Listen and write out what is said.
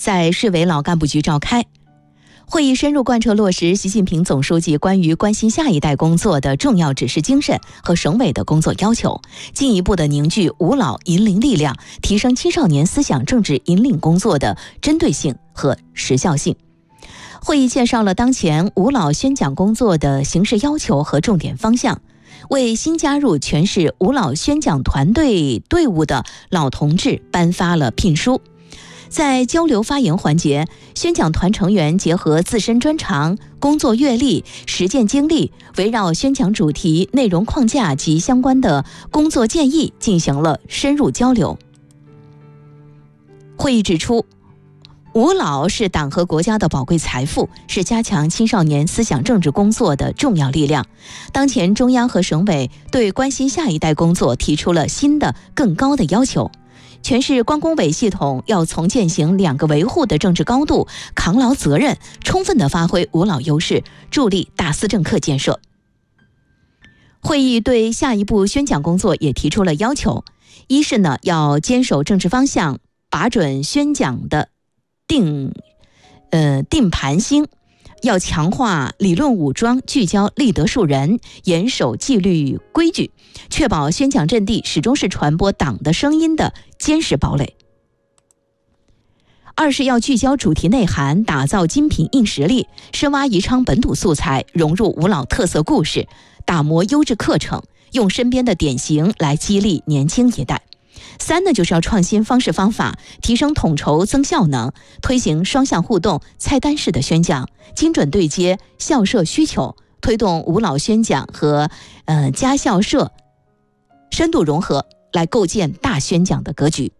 在市委老干部局召开。会议深入贯彻落实习近平总书记关于关心下一代工作的重要指示精神和省委的工作要求，进一步的凝聚吾老引领力量，提升青少年思想政治引领工作的针对性和时效性。会议介绍了当前吾老宣讲工作的形式要求和重点方向，为新加入全市吾老宣讲团队队伍的老同志颁发了聘书。在交流发言环节，宣讲团成员结合自身专长、工作阅历、实践经历，围绕宣讲主题、内容框架及相关的工作建议进行了深入交流。会议指出，吾老是党和国家的宝贵财富，是加强青少年思想政治工作的重要力量。当前中央和省委对关心下一代工作提出了新的更高的要求，全市关工委系统要从践行两个维护的政治高度，扛牢责任，充分地发挥吾老优势，助力大思政课建设。会议对下一步宣讲工作也提出了要求，一是要坚守政治方向，把准宣讲的定盘星，要强化理论武装，聚焦立德树人，严守纪律规矩，确保宣讲阵地始终是传播党的声音的坚实堡垒。二是要聚焦主题内涵，打造精品硬实力，深挖宜昌本土素材，融入吾老特色故事，打磨优质课程，用身边的典型来激励年轻一代。三就是要创新方式方法，提升统筹增效能，推行双向互动、菜单式的宣讲，精准对接校舍需求，推动吾老宣讲和家校社深度融合，来构建大宣讲的格局。